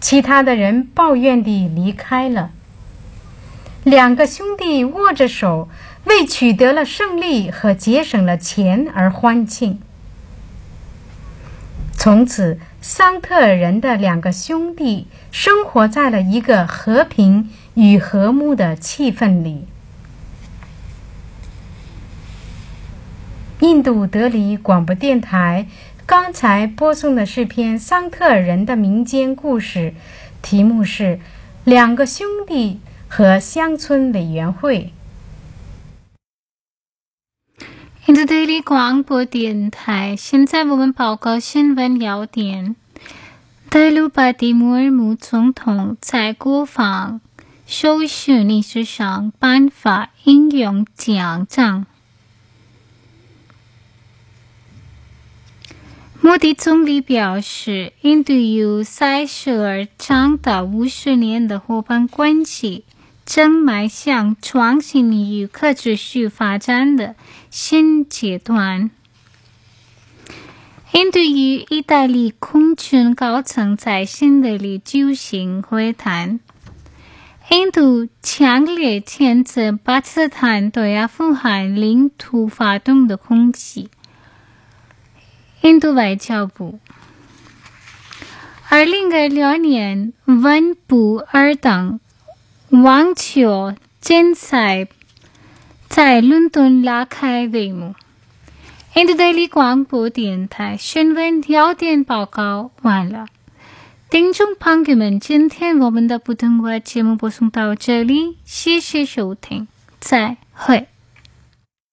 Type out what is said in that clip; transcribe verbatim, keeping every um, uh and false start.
其他的人抱怨地离开了。两个兄弟握着手，为取得了胜利和节省了钱而欢庆。从此，桑特尔人的两个兄弟生活在了一个和平与和睦的气氛里。印度德里广播电台刚才播送的是篇桑特尔人的民间故事，题目是《两个兄弟和乡村委员会》。 印度德里广播电台，现在我们报告新闻要点。德鲁巴蒂穆尔姆总统在国防授勋仪式上颁发英勇奖章。莫迪总理表示，印度有三十二长达五十年的伙伴关系，正迈向创新与可持续发展的新阶段。印度与意大利空军高层在新德里举行会谈。印度强烈谴责巴基斯坦对阿富汗领土发动的攻击。印度外交部二零二六年温布尔登网球竞赛在伦敦拉开帷幕。印度德里广播电台新闻要点报告完了。听众朋友们，今天我们的普通话节目播送到这里，谢谢收听，再会。